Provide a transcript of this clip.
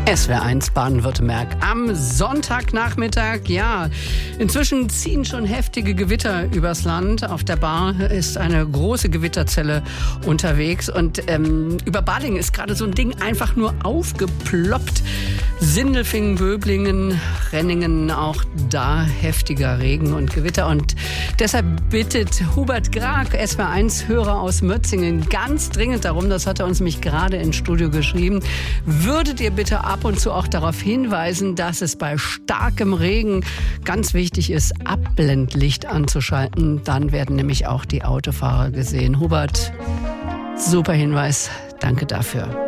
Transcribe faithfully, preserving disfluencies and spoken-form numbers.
S W R eins Baden-Württemberg am Sonntagnachmittag. Ja, inzwischen ziehen schon heftige Gewitter übers Land. Auf der Bar ist eine große Gewitterzelle unterwegs. Und ähm, über Balingen ist gerade so ein Ding einfach nur aufgeploppt. Sindelfingen, Böblingen, Renningen, auch da heftiger Regen und Gewitter. Und deshalb bittet Hubert Grag, S W R eins Hörer aus Mötzingen, ganz dringend darum, das hat er uns nämlich gerade ins Studio geschrieben, würdet ihr bitte ab und zu auch darauf hinweisen, dass es bei starkem Regen ganz wichtig ist, Abblendlicht anzuschalten. Dann werden nämlich auch die Autofahrer gesehen. Hubert, super Hinweis. Danke dafür.